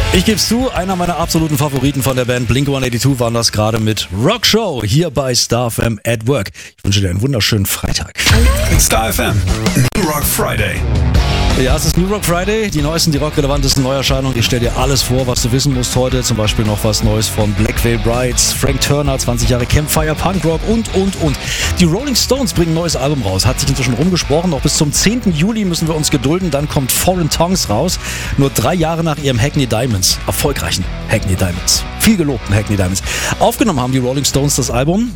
Ich gebe es zu, einer meiner absoluten Favoriten von der Band Blink-182 waren das gerade mit Rock Show hier bei Star FM at Work. Ich wünsche dir einen wunderschönen Freitag. Star FM, Rock Friday. Ja, es ist New Rock Friday, die neuesten, die rockrelevantesten Neuerscheinungen. Ich stelle dir alles vor, was du wissen musst heute. Zum Beispiel noch was Neues von Black Veil Brides, Frank Turner, 20 Jahre Campfire, Punkrock und. Die Rolling Stones bringen ein neues Album raus. Hat sich inzwischen rumgesprochen. Noch bis zum 10. Juli müssen wir uns gedulden. Dann kommt Foreign Tongues raus. Nur 3 Jahre nach ihrem Hackney Diamonds. Erfolgreichen Hackney Diamonds. Viel gelobten Hackney Diamonds. Aufgenommen haben die Rolling Stones das Album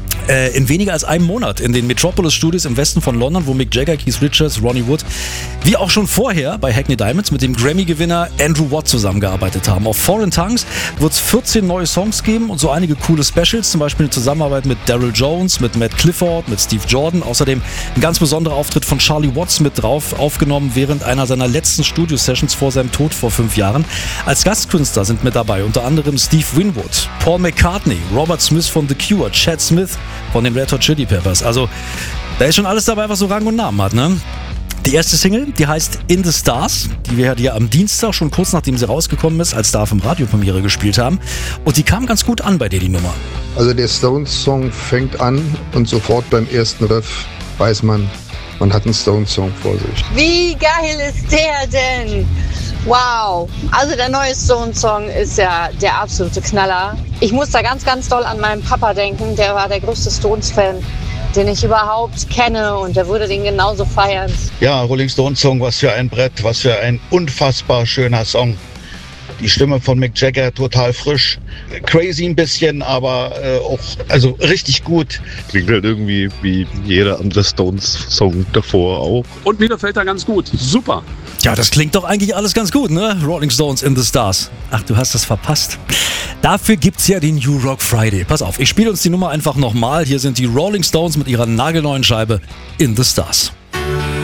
in weniger als einem Monat in den Metropolis Studios im Westen von London, wo Mick Jagger, Keith Richards, Ronnie Wood, wie auch schon vorher bei Hackney Diamonds mit dem Grammy-Gewinner Andrew Watt zusammengearbeitet haben. Auf Foreign Tongues wird es 14 neue Songs geben und so einige coole Specials, zum Beispiel eine Zusammenarbeit mit Daryl Jones, mit Matt Clifford, mit Steve Jordan, außerdem ein ganz besonderer Auftritt von Charlie Watts mit drauf, aufgenommen während einer seiner letzten Studio-Sessions vor seinem Tod vor 5 Jahren. Als Gastkünstler sind mit dabei unter anderem Steve Winwood, Paul McCartney, Robert Smith von The Cure, Chad Smith von den Red Hot Chili Peppers. Also, da ist schon alles dabei, was so Rang und Namen hat, ne? Die erste Single, die heißt In the Stars. Die wir ja am Dienstag, schon kurz nachdem sie rausgekommen ist, als Star FM Radio-Premiere gespielt haben. Und die kam ganz gut an bei dir, die Nummer. Also der Stones-Song fängt an und sofort beim ersten Riff weiß man, man hat einen Stones-Song vor sich. Wie geil ist der denn? Wow, also der neue Stones-Song ist ja der absolute Knaller. Ich muss da ganz, ganz doll an meinen Papa denken. Der war der größte Stones-Fan, den ich überhaupt kenne, und der würde den genauso feiern. Ja, Rolling Stones Song, was für ein Brett, was für ein unfassbar schöner Song. Die Stimme von Mick Jagger total frisch, crazy ein bisschen, aber auch also richtig gut. Klingt halt irgendwie wie jeder andere Stones-Song davor auch. Und mir gefällt er ganz gut. Super. Ja, das klingt doch eigentlich alles ganz gut, ne? Rolling Stones in the Stars. Ach, du hast das verpasst. Dafür gibt's ja den New Rock Friday. Pass auf, ich spiele uns die Nummer einfach nochmal. Hier sind die Rolling Stones mit ihrer nagelneuen Scheibe In the Stars.